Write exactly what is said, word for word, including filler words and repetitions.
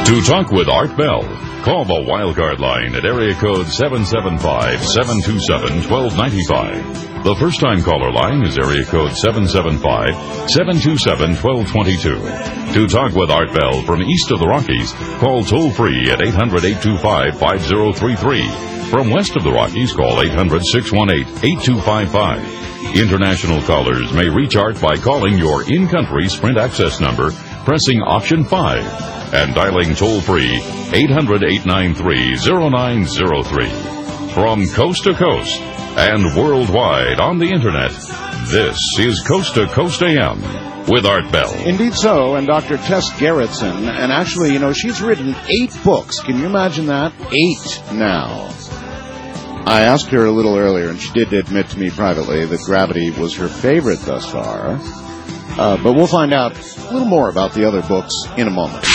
To talk with Art Bell, call the Wildcard line at area code seven seven five, seven two seven, one two nine five. The first-time caller line is area code seven seven five, seven two seven, one two two two. To talk with Art Bell from east of the Rockies, call toll-free at eight hundred, eight two five, five zero three three. From west of the Rockies, call eight hundred, six one eight, eight two five five. International callers may reach Art by calling your in-country Sprint access number, pressing option five, and dialing toll-free eight hundred, eight nine three, zero nine zero three. From coast to coast and worldwide on the Internet, this is Coast to Coast A M with Art Bell. Indeed so, and Doctor Tess Gerritsen, and actually, you know, she's written eight books. Can you imagine that? Eight now. I asked her a little earlier, and she did admit to me privately that Gravity was her favorite thus far. Uh, but we'll find out a little more about the other books in a moment.